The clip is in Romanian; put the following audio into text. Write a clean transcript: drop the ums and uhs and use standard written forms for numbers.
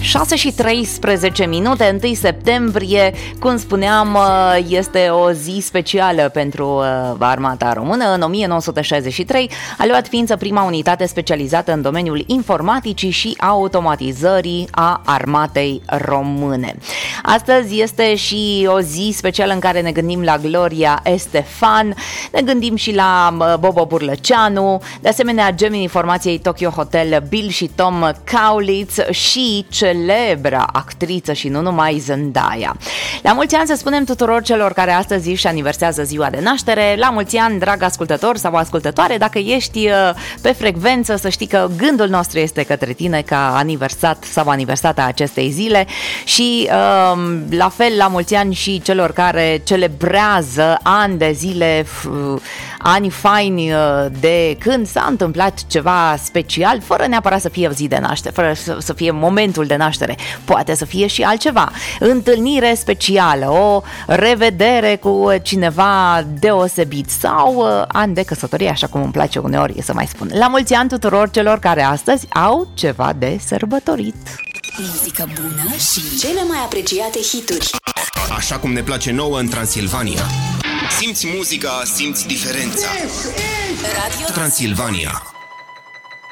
6:13, 1 septembrie, cum spuneam, este o zi specială pentru armata română. În 1963 a luat ființă prima unitate specializată în domeniul informaticii și automatizării a armatei române. Astăzi este și o zi specială în care ne gândim la Gloria Estefan, ne gândim și la Bobo Burlăceanu, de asemenea Gemini formației Tokyo Hotel, Bill și Tom Kaulitz și celebra actriță și nu numai Zendaya. La mulți ani să spunem tuturor celor care astăzi își aniversează ziua de naștere. La mulți ani, drag ascultător sau ascultătoare, dacă ești pe frecvență, să știi că gândul nostru este către tine ca aniversat sau aniversată a acestei zile și la fel la mulți ani și celor care celebrează ani de zile, ani faini de când s-a întâmplat ceva special, fără neapărat să fie zi de naștere, fără să fie momentul de naștere, poate să fie și altceva, întâlnire specială, o revedere cu cineva deosebit sau ani de căsătorie, așa cum îmi place uneori să mai spun. La mulți ani tuturor celor care astăzi au ceva de sărbătorit. Muzică bună și cele mai apreciate hituri. Așa cum ne place nouă în Transilvania. Simți muzica, simți diferența. Radio Transilvania.